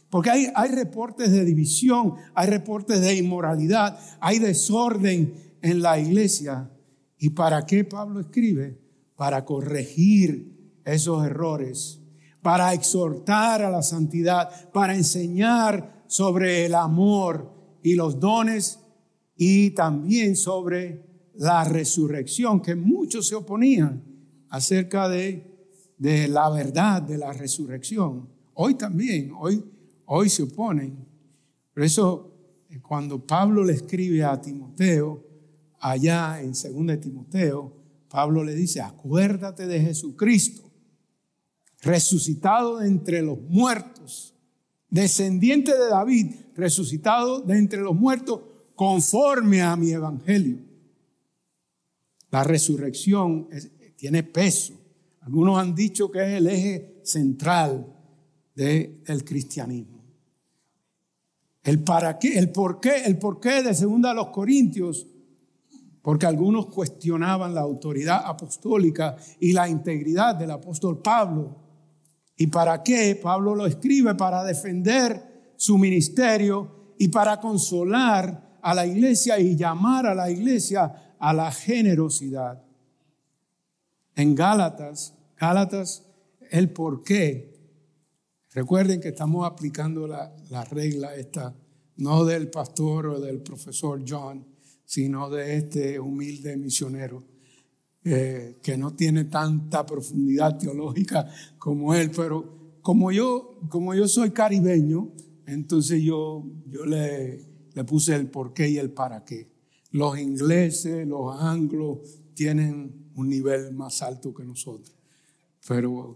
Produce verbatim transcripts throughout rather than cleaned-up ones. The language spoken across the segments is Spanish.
Porque hay, hay reportes de división, hay reportes de inmoralidad, hay desorden en la iglesia. ¿Y para qué Pablo escribe? Para corregir esos errores, para exhortar a la santidad, para enseñar sobre el amor y los dones y también sobre la resurrección, que muchos se oponían acerca de, de la verdad de la resurrección. Hoy también, hoy, hoy se oponen. Por eso, cuando Pablo le escribe a Timoteo, allá en segunda de Timoteo, Pablo le dice, acuérdate de Jesucristo, resucitado de entre los muertos, descendiente de David, resucitado de entre los muertos, conforme a mi evangelio. La resurrección es, tiene peso. Algunos han dicho que es el eje central de, del cristianismo. El para qué, el por qué, el por qué de segunda a los Corintios, porque algunos cuestionaban la autoridad apostólica y la integridad del apóstol Pablo. ¿Y para qué? Pablo lo escribe para defender su ministerio y para consolar a la iglesia y llamar a la iglesia a la generosidad. En Gálatas, Gálatas, el por qué. Recuerden que estamos aplicando la, la regla esta, no del pastor o del profesor John, sino de este humilde misionero eh, que no tiene tanta profundidad teológica como él, pero como yo, como yo soy caribeño, entonces yo, yo le, le puse el por qué y el para qué. Los ingleses, los anglos tienen un nivel más alto que nosotros, pero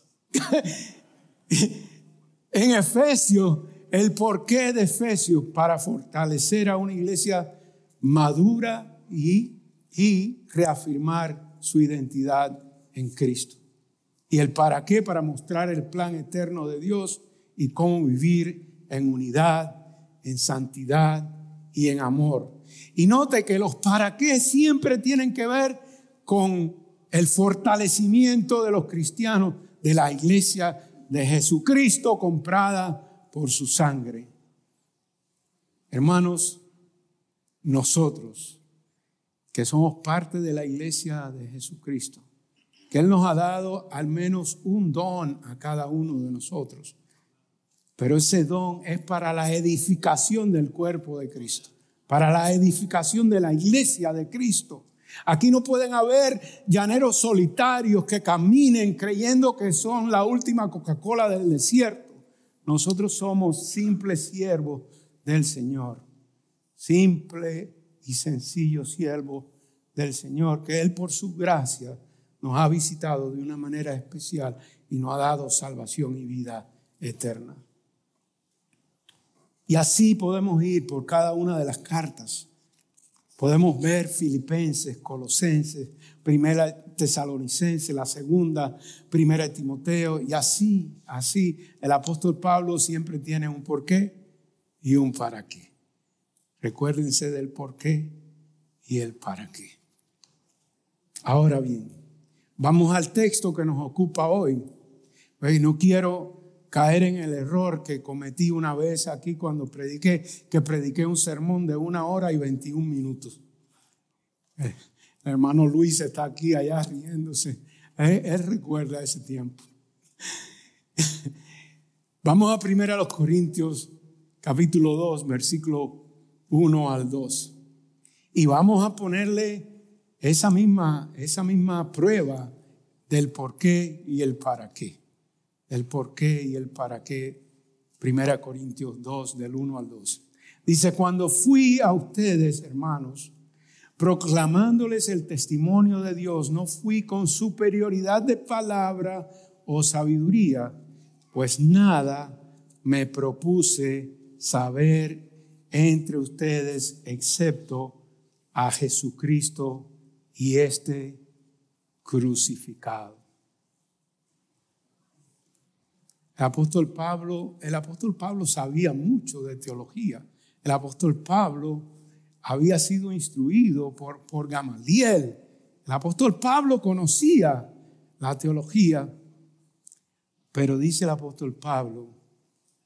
en Efesios, el por qué de Efesios para fortalecer a una iglesia madura y, y reafirmar su identidad en Cristo. Y el para qué, para mostrar el plan eterno de Dios y cómo vivir en unidad, en santidad y en amor. Y note que los para qué siempre tienen que ver con el fortalecimiento de los cristianos, de la iglesia de Jesucristo comprada por su sangre. Hermanos, nosotros, que somos parte de la iglesia de Jesucristo, que Él nos ha dado al menos un don a cada uno de nosotros, pero ese don es para la edificación del cuerpo de Cristo, para la edificación de la iglesia de Cristo. Aquí no pueden haber llaneros solitarios que caminen creyendo que son la última Coca-Cola del desierto. Nosotros somos simples siervos del Señor. Simple y sencillo siervo del Señor, que Él por su gracia nos ha visitado de una manera especial y nos ha dado salvación y vida eterna. Y así podemos ir por cada una de las cartas. Podemos ver Filipenses, Colosenses, Primera Tesalonicenses, la segunda, Primera de Timoteo, y así, así el apóstol Pablo siempre tiene un porqué y un para qué. Recuérdense del por qué y el para qué. Ahora bien, vamos al texto que nos ocupa hoy. Pues no quiero caer en el error que cometí una vez aquí cuando prediqué, que prediqué un sermón de una hora y veintiún minutos. Eh, el hermano Luis está aquí allá riéndose. Eh, él recuerda ese tiempo. Vamos a primero a los Corintios, capítulo dos, versículo uno al dos. Y vamos a ponerle esa misma, esa misma prueba del por qué y el para qué. El por qué y el para qué. Primera Corintios dos, del uno al dos. Dice, cuando fui a ustedes, hermanos, proclamándoles el testimonio de Dios, no fui con superioridad de palabra o sabiduría, pues nada me propuse saber entre ustedes excepto a Jesucristo y este crucificado. El apóstol Pablo, el apóstol Pablo sabía mucho de teología. El apóstol Pablo había sido instruido por, por Gamaliel. El apóstol Pablo conocía la teología, pero dice el apóstol Pablo